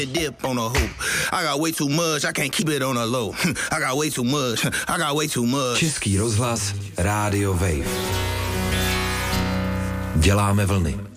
dip on a hoop. I got way too much, I can't keep it on a low. I got way too much, I got way too much. Český rozhlas, Rádio Wave. Děláme vlny.